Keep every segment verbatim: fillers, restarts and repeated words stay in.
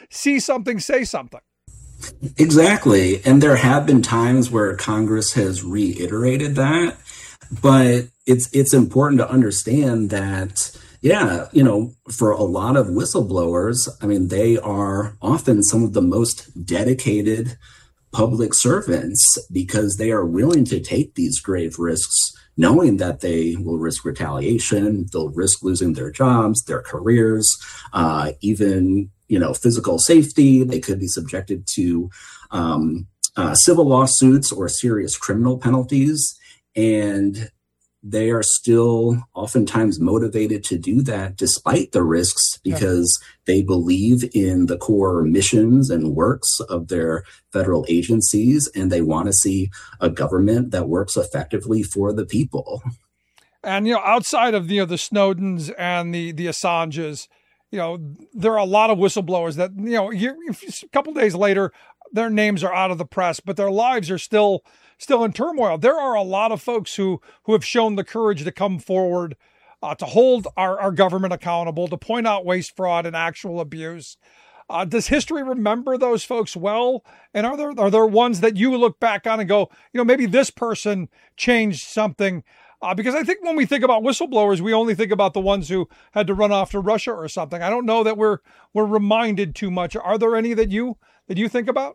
see something, say something. Exactly. And there have been times where Congress has reiterated that, but it's it's important to understand that, yeah, you know, for a lot of whistleblowers, I mean, they are often some of the most dedicated public servants because they are willing to take these grave risks, knowing that they will risk retaliation, they'll risk losing their jobs, their careers, uh, even, you know, physical safety. They could be subjected to um, uh, civil lawsuits or serious criminal penalties. And they are still oftentimes motivated to do that despite the risks because they believe in the core missions and works of their federal agencies, and they want to see a government that works effectively for the people. And, you know, outside of, you know, the Snowdens and the, the Assanges, you know, there are a lot of whistleblowers that, you know, a couple days later, their names are out of the press, but their lives are still still in turmoil. There are a lot of folks who who have shown the courage to come forward, uh, to hold our, our government accountable, to point out waste, fraud, and actual abuse. Uh, does history remember those folks well? And are there are there ones that you look back on and go, you know, maybe this person changed something? Uh, because I think when we think about whistleblowers, we only think about the ones who had to run off to Russia or something. I don't know that we're we're reminded too much. Are there any that you that you think about?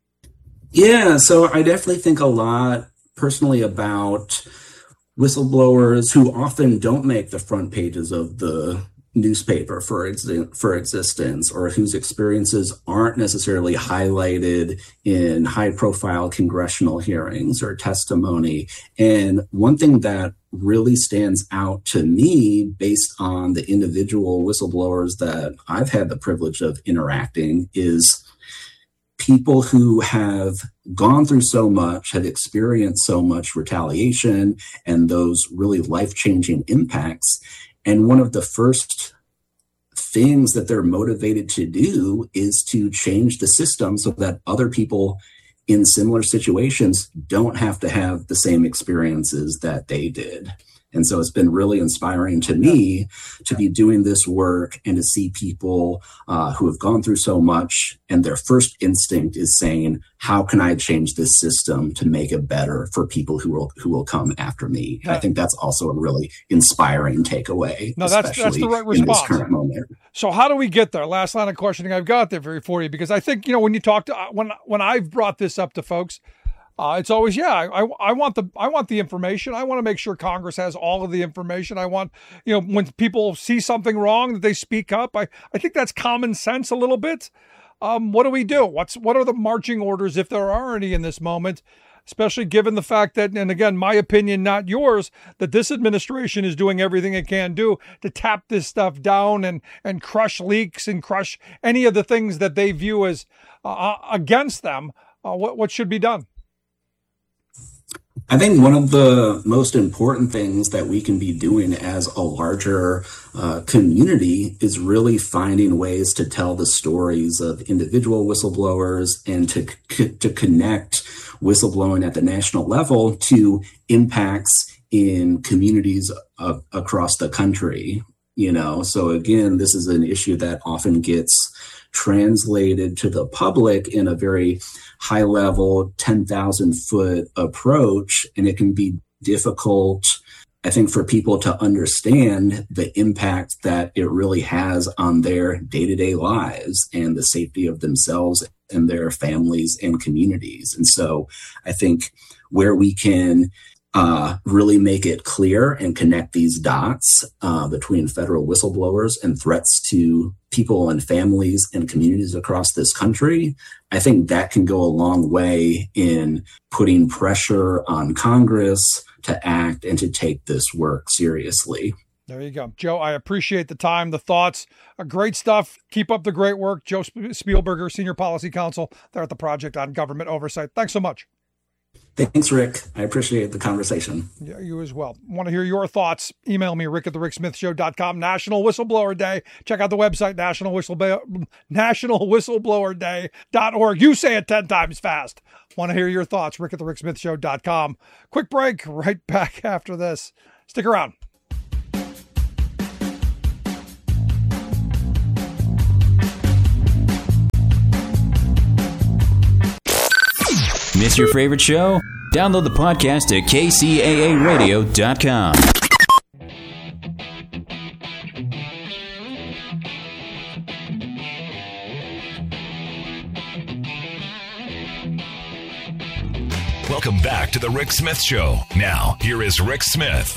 Yeah, so I definitely think a lot personally about whistleblowers who often don't make the front pages of the newspaper for ex- for existence, or whose experiences aren't necessarily highlighted in high-profile congressional hearings or testimony. And one thing that really stands out to me based on the individual whistleblowers that I've had the privilege of interacting is people who have gone through so much, have experienced so much retaliation and those really life-changing impacts. And one of the first things that they're motivated to do is to change the system so that other people in similar situations don't have to have the same experiences that they did. And so it's been really inspiring to me to be doing this work and to see people uh, who have gone through so much, and their first instinct is saying, how can I change this system to make it better for people who will who will come after me? And I think that's also a really inspiring takeaway, no, that's, that's the right response in this current moment. So how do we get there? Last line of questioning I've got there for you, because I think, you know, when you talk to, when, when I've brought this up to folks, Uh, it's always, yeah, I, I want the, I want the information. I want to make sure Congress has all of the information. I want, you know, when people see something wrong, that they speak up. I, I think that's common sense a little bit. Um, what do we do? What's, what are the marching orders, if there are any in this moment, especially given the fact that, and again, my opinion, not yours, that this administration is doing everything it can do to tap this stuff down and, and crush leaks and crush any of the things that they view as uh, against them. Uh, what, what should be done? I think one of the most important things that we can be doing as a larger uh, community is really finding ways to tell the stories of individual whistleblowers and to to connect whistleblowing at the national level to impacts in communities uh, across the country. You know, so again, this is an issue that often gets translated to the public in a very high level, ten thousand foot approach. And it can be difficult, I think, for people to understand the impact that it really has on their day-to-day lives and the safety of themselves and their families and communities. And so I think where we can Uh, really make it clear and connect these dots uh, between federal whistleblowers and threats to people and families and communities across this country, I think that can go a long way in putting pressure on Congress to act and to take this work seriously. There you go. Joe, I appreciate the time, the thoughts. Uh, great stuff. Keep up the great work. Joe Spielberger, Senior Policy Counsel there at the Project on Government Oversight. Thanks so much. Thanks, Rick. I appreciate the conversation. Yeah, you as well. Want to hear your thoughts? Email me, rick at the rick smith show dot com. National Whistleblower Day. Check out the website, National Whistleblower, national whistleblower day dot org. You say it ten times fast. Want to hear your thoughts? rick at the rick smith show dot com. Quick break. Right back after this. Stick around. Miss your favorite show? Download the podcast at k c a a radio dot com. Welcome back to the Rick Smith Show. Now, here is Rick Smith.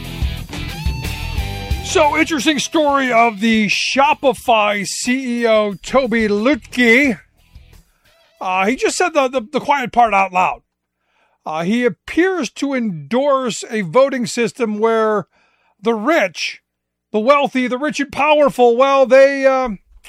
So, interesting story of the Shopify C E O, Tobi Lütke. Uh, he just said the, the, the quiet part out loud. Uh, he appears to endorse a voting system where the rich, the wealthy, the rich and powerful, well, they uh,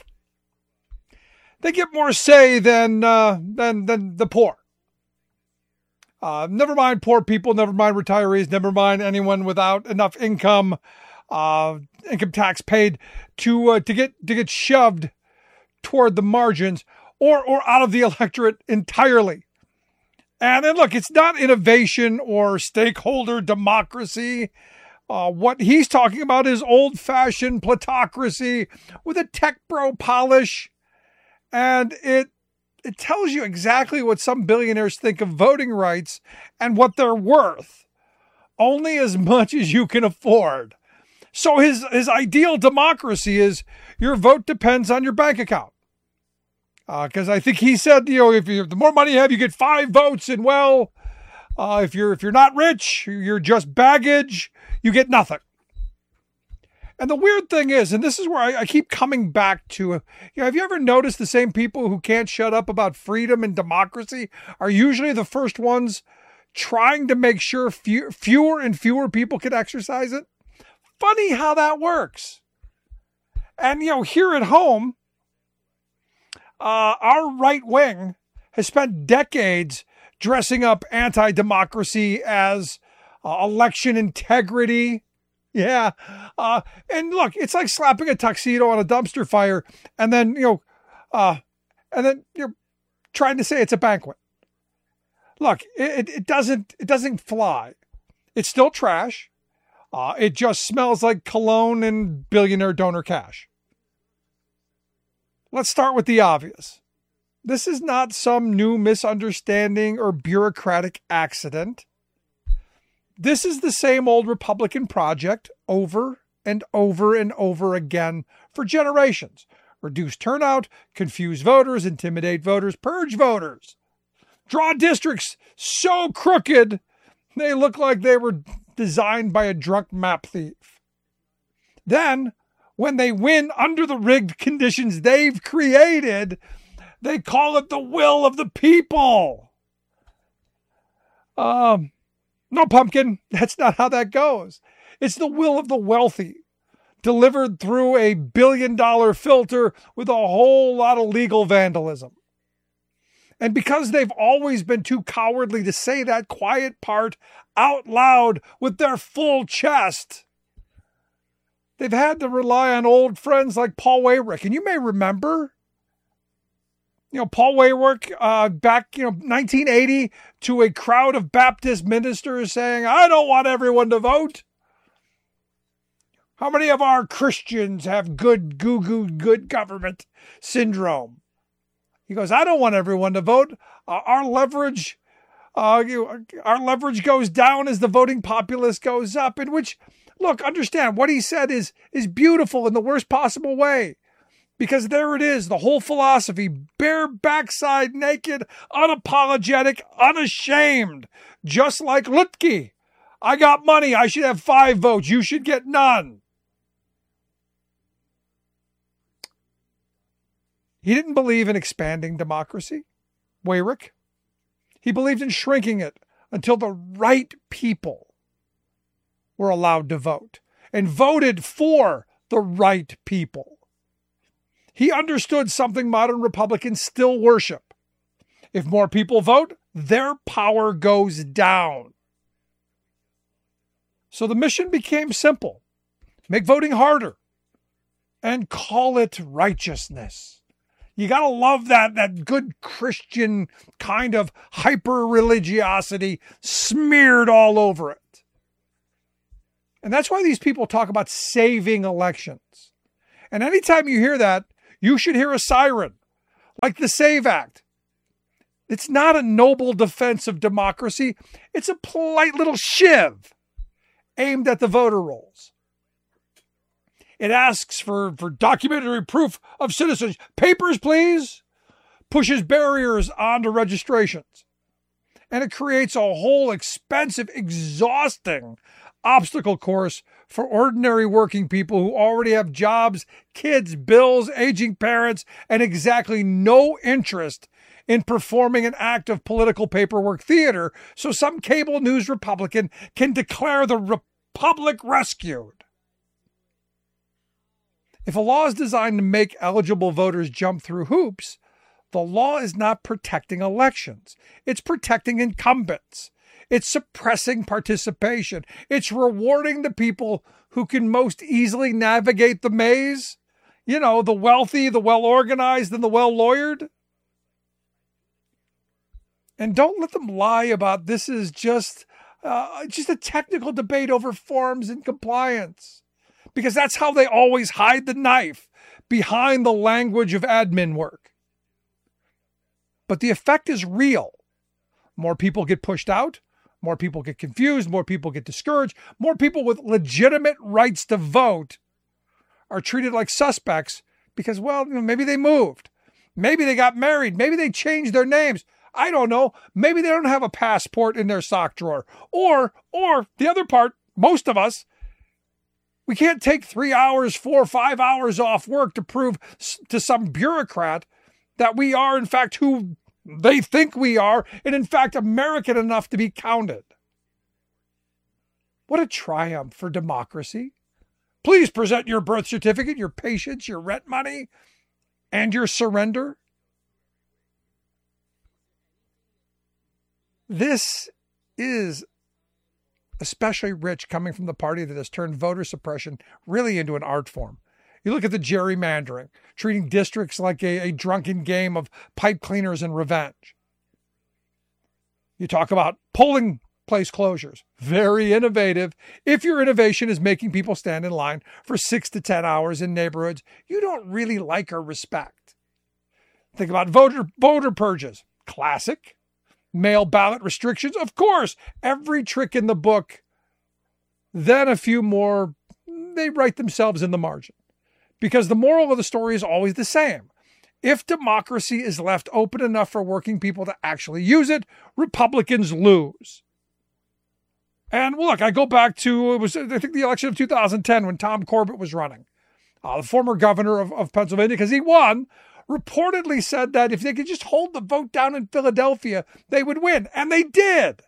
they get more say than uh, than than the poor. Uh, never mind poor people, never mind retirees, never mind anyone without enough income, uh, income tax paid to uh, to get to get shoved toward the margins or or out of the electorate entirely. And then look, it's not innovation or stakeholder democracy. Uh, what he's talking about is old-fashioned plutocracy with a tech bro polish, and it. It tells you exactly what some billionaires think of voting rights and what they're worth. Only as much as you can afford. So his, his ideal democracy is your vote depends on your bank account. Because uh, I think he said, you know, if you the more money you have, you get five votes. And well, uh, if you're if you're not rich, you're just baggage, you get nothing. And the weird thing is, and this is where I, I keep coming back to, you know, have you ever noticed the same people who can't shut up about freedom and democracy are usually the first ones trying to make sure few, fewer and fewer people can exercise it? Funny how that works. And, you know, here at home, uh, our right wing has spent decades dressing up anti-democracy as uh, election integrity. Yeah. Uh, and look, it's like slapping a tuxedo on a dumpster fire and then, you know, uh, and then you're trying to say it's a banquet. Look, it, it doesn't, it doesn't fly. It's still trash. Uh, it just smells like cologne and billionaire donor cash. Let's start with the obvious. This is not some new misunderstanding or bureaucratic accident. This is the same old Republican project over and over and over again for generations. Reduce turnout, confuse voters, intimidate voters, purge voters. Draw districts so crooked they look like they were designed by a drunk map thief. Then, when they win under the rigged conditions they've created, they call it the will of the people. Um... No, pumpkin, that's not how that goes. It's the will of the wealthy, delivered through a billion dollar filter with a whole lot of legal vandalism. And because they've always been too cowardly to say that quiet part out loud with their full chest, they've had to rely on old friends like Paul Weyrich. And you may remember, you know, Paul Weyrich, uh, back, you know, nineteen eighty, to a crowd of Baptist ministers saying, I don't want everyone to vote. How many of our Christians have good, goo-goo, good government syndrome? He goes, I don't want everyone to vote. Uh, our leverage, uh, you, our leverage goes down as the voting populace goes up. In which, look, understand what he said is is beautiful in the worst possible way. Because there it is, the whole philosophy, bare backside naked, unapologetic, unashamed, just like Lütke. I got money, I should have five votes, you should get none. He didn't believe in expanding democracy, Weyrich. He believed in shrinking it until the right people were allowed to vote and voted for the right people. He understood something modern Republicans still worship. If more people vote, their power goes down. So the mission became simple. Make voting harder and call it righteousness. You got to love that, that good Christian kind of hyper-religiosity smeared all over it. And that's why these people talk about saving elections. And anytime you hear that, you should hear a siren, like the SAVE Act. It's not a noble defense of democracy. It's a polite little shiv aimed at the voter rolls. It asks for, for documentary proof of citizenship. Papers, please. Pushes barriers onto registrations. And it creates a whole expensive, exhausting obstacle course for ordinary working people who already have jobs, kids, bills, aging parents, and exactly no interest in performing an act of political paperwork theater, so some cable news Republican can declare the Republic rescued. If a law is designed to make eligible voters jump through hoops, the law is not protecting elections. It's protecting incumbents. It's suppressing participation. It's rewarding the people who can most easily navigate the maze. You know, the wealthy, the well-organized, and the well-lawyered. And don't let them lie about this is just, uh, just a technical debate over forms and compliance. Because that's how they always hide the knife, behind the language of admin work. But the effect is real. More people get pushed out. More people get confused. More people get discouraged. More people with legitimate rights to vote are treated like suspects because, well, you know, maybe they moved. Maybe they got married. Maybe they changed their names. I don't know. Maybe they don't have a passport in their sock drawer. Or, or the other part, most of us, we can't take three hours, four, five hours off work to prove to some bureaucrat that we are, in fact, who they think we are, and in fact, American enough to be counted. What a triumph for democracy. Please present your birth certificate, your patience, your rent money, and your surrender. This is especially rich coming from the party that has turned voter suppression really into an art form. You look at the gerrymandering, treating districts like a, a drunken game of pipe cleaners and revenge. You talk about polling place closures. Very innovative. If your innovation is making people stand in line for six to ten hours in neighborhoods you don't really like or respect. Think about voter, voter purges. Classic. Mail ballot restrictions. Of course, every trick in the book. Then a few more, they write themselves in the margin. Because the moral of the story is always the same. If democracy is left open enough for working people to actually use it, Republicans lose. And look, I go back to, it was, I think, the election of two thousand ten when Tom Corbett was running. Uh, the former governor of, of Pennsylvania, because he won, reportedly said that if they could just hold the vote down in Philadelphia, they would win. And they did.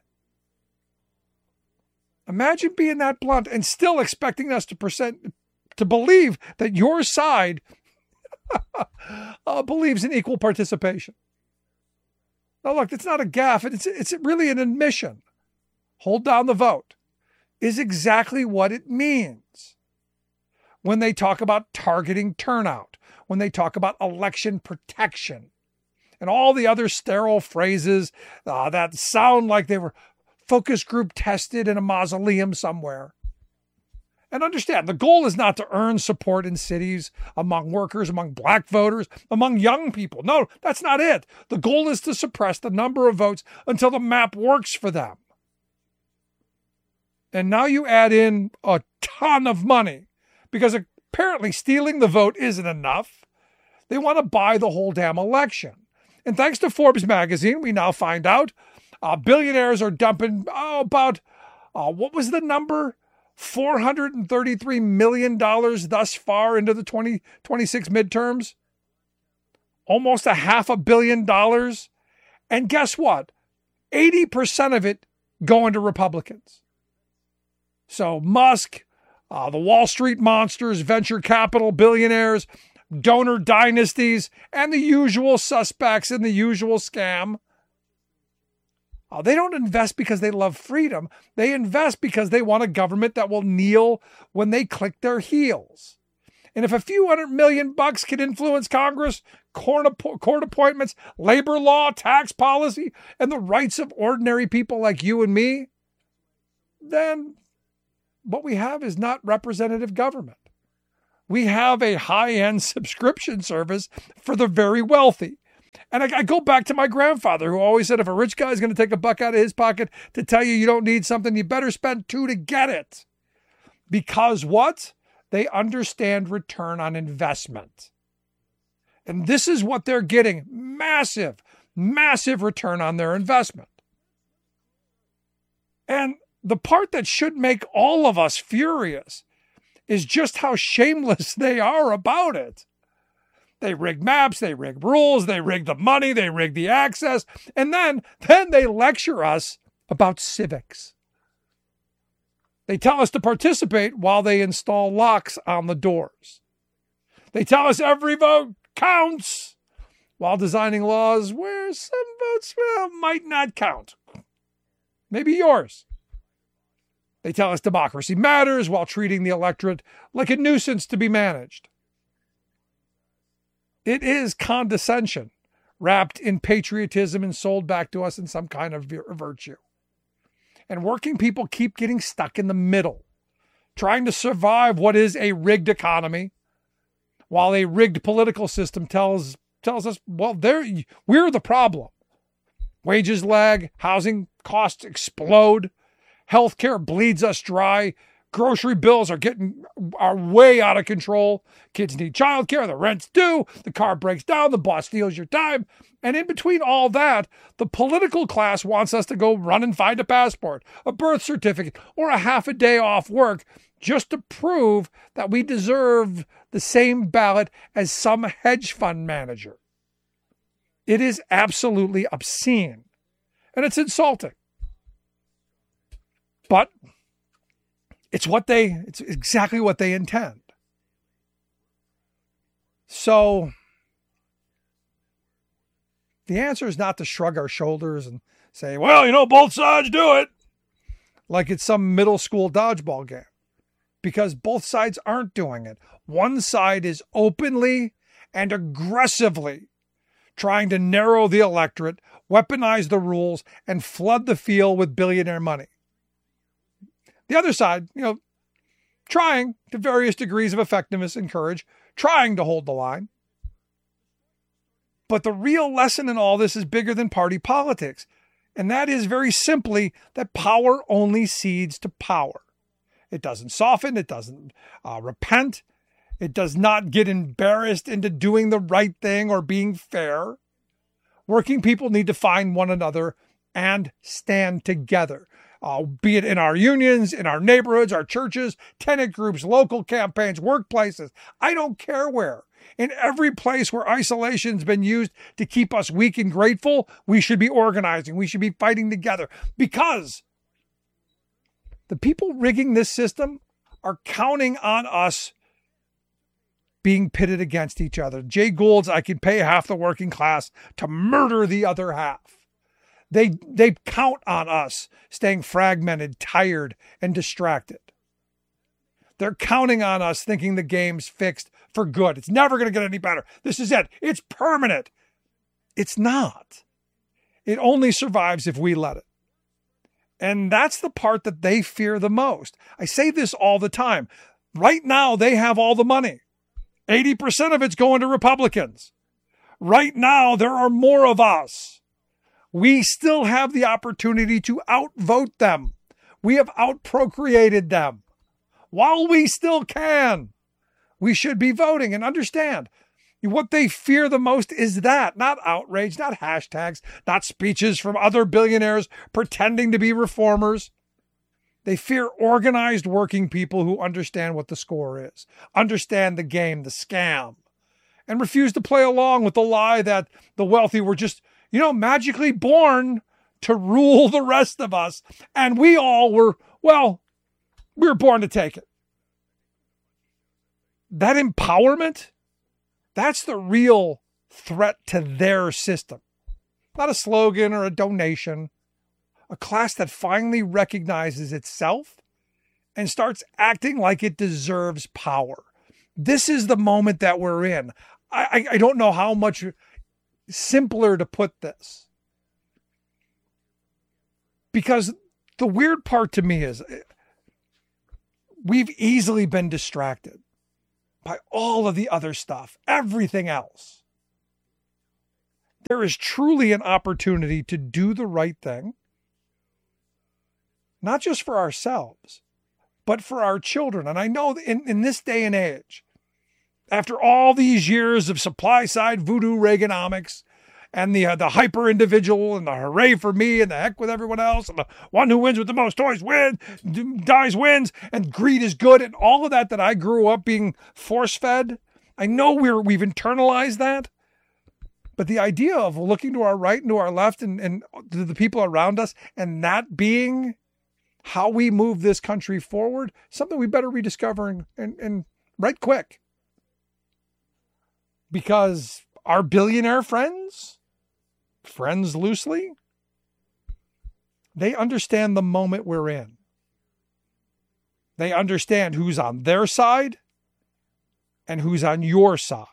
Imagine being that blunt and still expecting us to present, to believe that your side uh, believes in equal participation. Now, look, it's not a gaffe. It's, it's really an admission. Hold down the vote is exactly what it means when they talk about targeting turnout, when they talk about election protection, and all the other sterile phrases uh, that sound like they were focus group tested in a mausoleum somewhere. And understand, the goal is not to earn support in cities, among workers, among black voters, among young people. No, that's not it. The goal is to suppress the number of votes until the map works for them. And now you add in a ton of money because apparently stealing the vote isn't enough. They want to buy the whole damn election. And thanks to Forbes magazine, we now find out uh, billionaires are dumping oh, about, uh, what was the number? four hundred thirty-three million dollars thus far into the twenty twenty-six midterms. Almost a half a billion dollars. And guess what? eighty percent of it going to Republicans. So Musk, uh, the Wall Street monsters, venture capital billionaires, donor dynasties, and the usual suspects in the usual scam. Uh, they don't invest because they love freedom. They invest because they want a government that will kneel when they click their heels. And if a few hundred million bucks can influence Congress, court, app- court appointments, labor law, tax policy, and the rights of ordinary people like you and me, then what we have is not representative government. We have a high-end subscription service for the very wealthy. And I, I go back to my grandfather, who always said, if a rich guy is going to take a buck out of his pocket to tell you you don't need something, you better spend two to get it. Because what? They understand return on investment. And this is what they're getting. Massive, massive return on their investment. And the part that should make all of us furious is just how shameless they are about it. They rig maps, they rig rules, they rig the money, they rig the access, and then, then they lecture us about civics. They tell us to participate while they install locks on the doors. They tell us every vote counts while designing laws where some votes, well, might not count. Maybe yours. They tell us democracy matters while treating the electorate like a nuisance to be managed. It is condescension wrapped in patriotism and sold back to us in some kind of virtue. And working people keep getting stuck in the middle, trying to survive what is a rigged economy, while a rigged political system tells tells us, well, there we're the problem. Wages lag, housing costs explode, healthcare bleeds us dry, grocery bills are getting are way out of control. Kids need childcare, the rent's due, the car breaks down, the boss steals your time. And in between all that, the political class wants us to go run and find a passport, a birth certificate, or a half a day off work just to prove that we deserve the same ballot as some hedge fund manager. It is absolutely obscene, and it's insulting. But it's what they, it's exactly what they intend. So the answer is not to shrug our shoulders and say, well, you know, both sides do it, like it's some middle school dodgeball game, because both sides aren't doing it. One side is openly and aggressively trying to narrow the electorate, weaponize the rules, and flood the field with billionaire money. The other side, you know, trying to various degrees of effectiveness and courage, trying to hold the line. But the real lesson in all this is bigger than party politics. And that is very simply that power only cedes to power. It doesn't soften. It doesn't uh, repent. It does not get embarrassed into doing the right thing or being fair. Working people need to find one another and stand together. Uh, be it in our unions, in our neighborhoods, our churches, tenant groups, local campaigns, workplaces. I don't care where. In every place where isolation's been used to keep us weak and grateful, we should be organizing. We should be fighting together, because the people rigging this system are counting on us being pitted against each other. Jay Gould's, I can pay half the working class to murder the other half. They they count on us staying fragmented, tired, and distracted. They're counting on us thinking the game's fixed for good. It's never going to get any better. This is it. It's permanent. It's not. It only survives if we let it. And that's the part that they fear the most. I say this all the time. Right now, they have all the money. eighty percent of it's going to Republicans. Right now, there are more of us. We still have the opportunity to outvote them. We have outprocreated them. While we still can, we should be voting. And understand, what they fear the most is that, not outrage, not hashtags, not speeches from other billionaires pretending to be reformers. They fear organized working people who understand what the score is, understand the game, the scam, and refuse to play along with the lie that the wealthy were just, you know, magically born to rule the rest of us. And we all were, well, we were born to take it. That empowerment, that's the real threat to their system. Not a slogan or a donation. A class that finally recognizes itself and starts acting like it deserves power. This is the moment that we're in. I, I, I don't know how much simpler to put this. Because the weird part to me is we've easily been distracted by all of the other stuff, everything else. there is truly an opportunity to do the right thing, not just for ourselves, but for our children. And I know that in, in this day and age, after all these years of supply side voodoo Reaganomics and the uh, the hyper individual and the hooray for me and the heck with everyone else and the one who wins with the most toys wins, dies wins, and greed is good and all of that that I grew up being force fed, I know we're we've internalized that. But the idea of looking to our right and to our left and, and to the people around us and that being how we move this country forward, something we better rediscover and, and, and right quick. Because our billionaire friends, friends loosely, they understand the moment we're in. They understand who's on their side and who's on your side.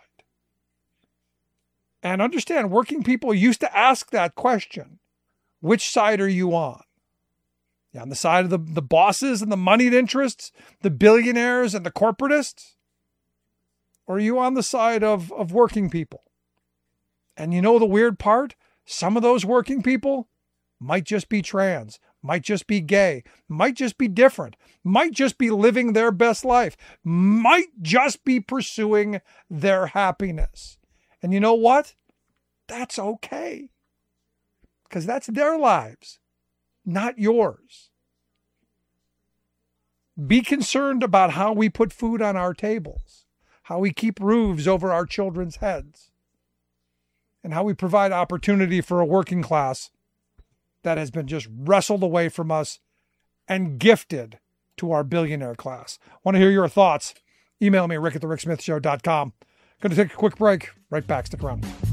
And understand, working people used to ask that question. Which side are you on? You on the side of the, the bosses and the moneyed interests, the billionaires and the corporatists? Or are you on the side of, of working people? And you know the weird part? Some of those working people might just be trans, might just be gay, might just be different, might just be living their best life, might just be pursuing their happiness. And you know what? That's okay. Because that's their lives, not yours. Be concerned about how we put food on our tables, how we keep roofs over our children's heads, and how we provide opportunity for a working class that has been just wrestled away from us and gifted to our billionaire class. Want to hear your thoughts? Email me, rick at the rick smith show dot com. Going to take a quick break. Right back. Stick around.